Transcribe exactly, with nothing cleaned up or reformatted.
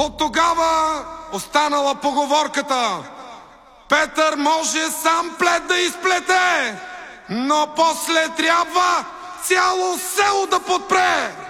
От тогава останала поговорката: Петър може сам плет да изплете, но после трябва цяло село да подпре.